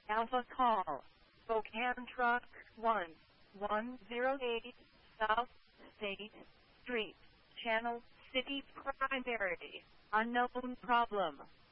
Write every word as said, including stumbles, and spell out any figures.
Alpha call. Spokane Truck one one zero eight South State Street, Channel City Primary. Unknown problem.